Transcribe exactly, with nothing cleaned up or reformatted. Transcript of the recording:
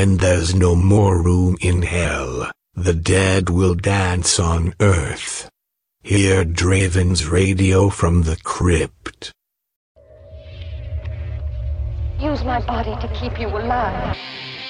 when there's no more room in hell, the dead will dance on earth. Hear Draven's radio from the crypt. Use my body to keep you alive.